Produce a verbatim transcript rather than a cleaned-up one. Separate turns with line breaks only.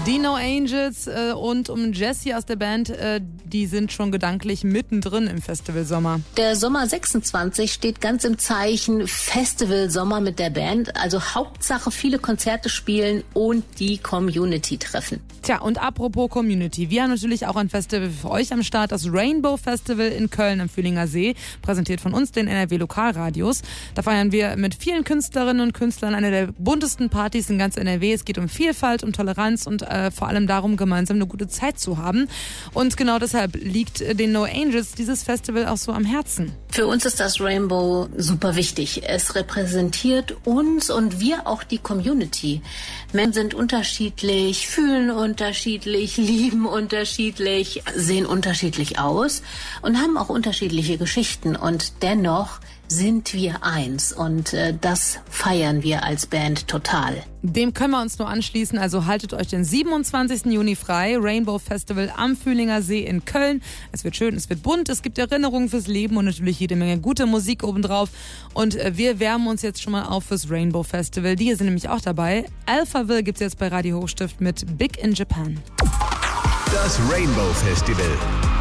Die No Angels äh, und um Jessie aus der Band, äh, die sind schon gedanklich mittendrin im Festivalsommer.
Der Sommer sechsundzwanzig steht ganz im Zeichen Festivalsommer mit der Band. Also Hauptsache viele Konzerte spielen und die Community treffen.
Tja, und apropos Community, wir haben natürlich auch ein Festival für euch am Start, das Rainbow Festival in Köln am Fühlinger See, präsentiert von uns, den N R W Lokalradios. Da feiern wir mit vielen Künstlerinnen und Künstlern eine der buntesten Partys in ganz N R W. Es geht um Vielfalt, um Toleranz und äh, vor allem darum, gemeinsam eine gute Zeit zu haben. Und genau deshalb liegt äh, den No Angels dieses Festival auch so am Herzen.
Für uns ist das Rainbow super wichtig. Es repräsentiert uns und wir auch die Community. Menschen sind unterschiedlich, fühlen unterschiedlich, lieben unterschiedlich, sehen unterschiedlich aus und haben auch unterschiedliche Geschichten. Und dennoch sind wir eins und äh, das feiern wir als Band total.
Dem können wir uns nur anschließen, also haltet euch den siebenundzwanzigsten Juni frei, Rainbow Festival am Fühlinger See in Köln. Es wird schön, es wird bunt, es gibt Erinnerungen fürs Leben und natürlich jede Menge gute Musik obendrauf. Und äh, wir wärmen uns jetzt schon mal auf fürs Rainbow Festival. Die sind nämlich auch dabei. Alphaville gibt's jetzt bei Radio Hochstift mit Big in Japan.
Das Rainbow Festival.